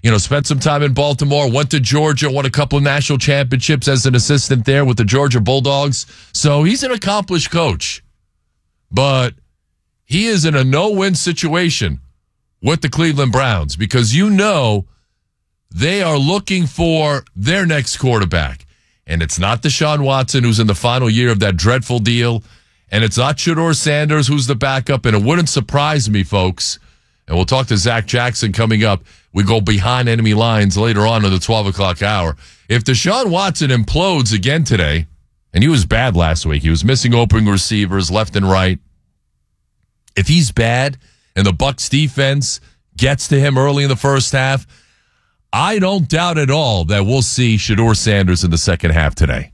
spent some time in Baltimore, went to Georgia, won a couple of national championships as an assistant there with the Georgia Bulldogs. So he's an accomplished coach. But he is in a no-win situation with the Cleveland Browns because they are looking for their next quarterback. And it's not Deshaun Watson, who's in the final year of that dreadful deal. And it's not Shedeur Sanders, who's the backup. And it wouldn't surprise me, folks. And we'll talk to Zach Jackson coming up. We go behind enemy lines later on in the 12 o'clock hour. If Deshaun Watson implodes again today, and he was bad last week. He was missing open receivers left and right. If he's bad and the Bucs defense gets to him early in the first half, I don't doubt at all that we'll see Shedeur Sanders in the second half today.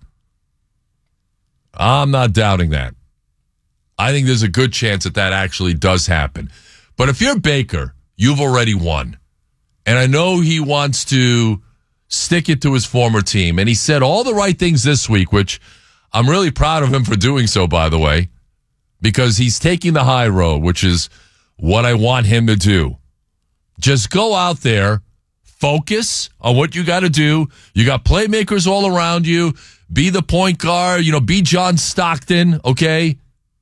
I'm not doubting that. I think there's a good chance that actually does happen. But if you're Baker, you've already won. And I know he wants to stick it to his former team. And he said all the right things this week, which I'm really proud of him for doing so, by the way, because he's taking the high road, which is what I want him to do. Just go out there, focus on what you got to do. You got playmakers all around you. Be the point guard, be John Stockton, okay?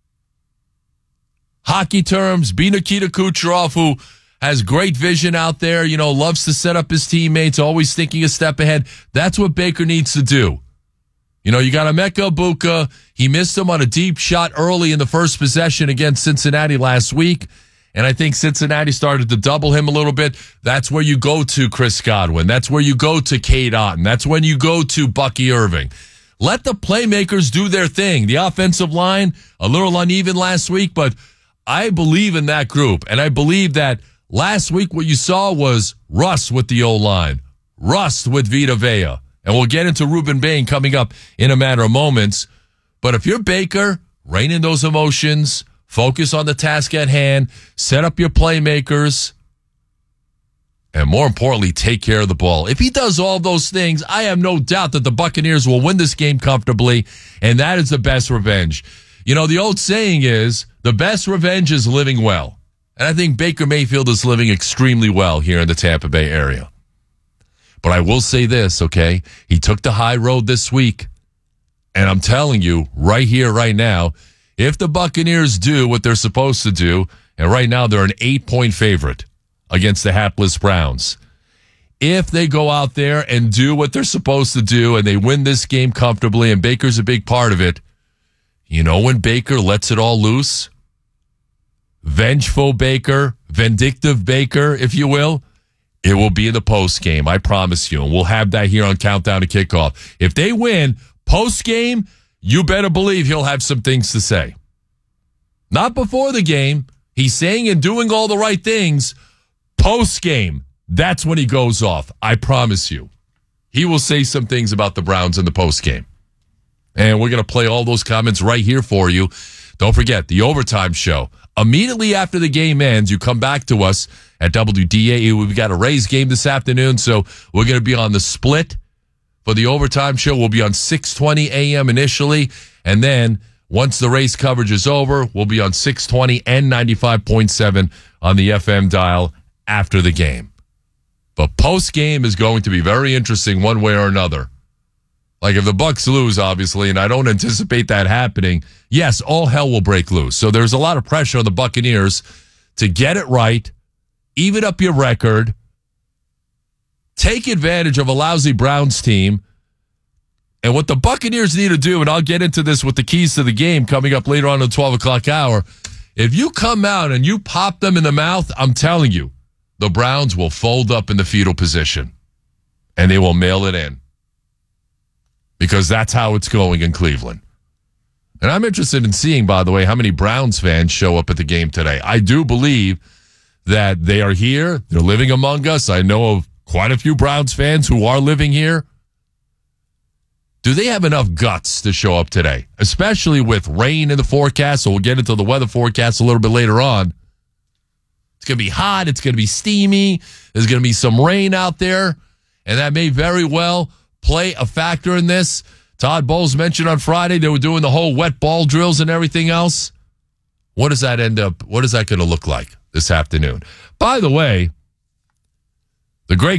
Hockey terms, be Nikita Kucherov, who has great vision out there, loves to set up his teammates, always thinking a step ahead. That's what Baker needs to do. You got Emeka Egbuka. He missed him on a deep shot early in the first possession against Cincinnati last week. And I think Cincinnati started to double him a little bit. That's where you go to Chris Godwin. That's where you go to Cade Otton. That's when you go to Bucky Irving. Let the playmakers do their thing. The offensive line, a little uneven last week, but I believe in that group. And I believe that last week what you saw was rust with the O-line, rust with Vita Vea. And we'll get into Ruben Bain coming up in a matter of moments. But if you're Baker, rein in those emotions, focus on the task at hand, set up your playmakers, and more importantly, take care of the ball. If he does all those things, I have no doubt that the Buccaneers will win this game comfortably, and that is the best revenge. The old saying is, the best revenge is living well. And I think Baker Mayfield is living extremely well here in the Tampa Bay area. But I will say this, okay? He took the high road this week. And I'm telling you, right here, right now, if the Buccaneers do what they're supposed to do, and right now they're an 8-point favorite against the hapless Browns. If they go out there and do what they're supposed to do and they win this game comfortably, and Baker's a big part of it, when Baker lets it all loose, vengeful Baker, vindictive Baker, if you will, it will be in the post game. I promise you. And we'll have that here on Countdown to Kickoff. If they win post game, you better believe he'll have some things to say. Not before the game. He's saying and doing all the right things. Post game, that's when he goes off. I promise you. He will say some things about the Browns in the post game. And we're going to play all those comments right here for you. Don't forget, the Overtime Show. Immediately after the game ends, you come back to us at WDAE. We've got a Rays game this afternoon, so we're going to be on the split for the Overtime Show. We'll be on 6:20 a.m. initially, and then once the Rays coverage is over, we'll be on 620 and 95.7 on the FM dial after the game. But post-game is going to be very interesting one way or another. Like if the Bucs lose, obviously, and I don't anticipate that happening, yes, all hell will break loose. So there's a lot of pressure on the Buccaneers to get it right, even up your record, take advantage of a lousy Browns team. And what the Buccaneers need to do, and I'll get into this with the keys to the game coming up later on in the 12 o'clock hour, if you come out and you pop them in the mouth, I'm telling you, the Browns will fold up in the fetal position, and they will mail it in. Because that's how it's going in Cleveland. And I'm interested in seeing, by the way, how many Browns fans show up at the game today. I do believe that they are here. They're living among us. I know of quite a few Browns fans who are living here. Do they have enough guts to show up today? Especially with rain in the forecast. So we'll get into the weather forecast a little bit later on. It's going to be hot. It's going to be steamy. There's going to be some rain out there. And that may very well play a factor in this. Todd Bowles mentioned on Friday they were doing the whole wet ball drills and everything else. What does that end up? What is that going to look like this afternoon? By the way, the great